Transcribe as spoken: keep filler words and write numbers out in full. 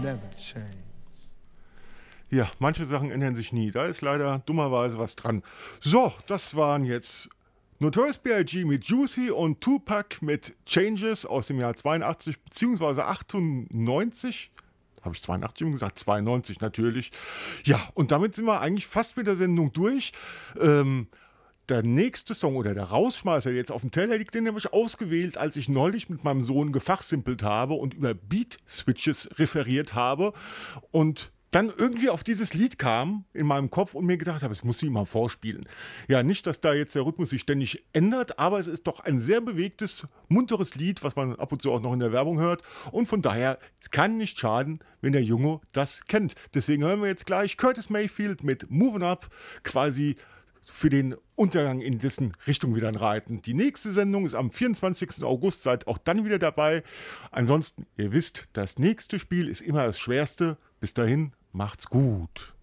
Never change. Ja, manche Sachen ändern sich nie. Da ist leider dummerweise was dran. So, das waren jetzt Notorious B I G mit Juicy und Tupac mit Changes aus dem Jahr zweiundachtzig bzw. achtundneunzig. Habe ich zweiundachtzig gesagt? zweiundneunzig natürlich. Ja, und damit sind wir eigentlich fast mit der Sendung durch. Ähm, der nächste Song oder der Rausschmeißer, der jetzt auf dem Teller liegt, den habe ich ausgewählt, als ich neulich mit meinem Sohn gefachsimpelt habe und über Beat-Switches referiert habe und dann irgendwie auf dieses Lied kam in meinem Kopf und mir gedacht habe, es muss ich mal vorspielen. Ja, nicht, dass da jetzt der Rhythmus sich ständig ändert, aber es ist doch ein sehr bewegtes, munteres Lied, was man ab und zu auch noch in der Werbung hört. Und von daher, es kann nicht schaden, wenn der Junge das kennt. Deswegen hören wir jetzt gleich Curtis Mayfield mit Moving Up, quasi für den Untergang in dessen Richtung wieder reiten. Die nächste Sendung ist am vierundzwanzigsten August, seid auch dann wieder dabei. Ansonsten, ihr wisst, das nächste Spiel ist immer das Schwerste. Bis dahin, macht's gut.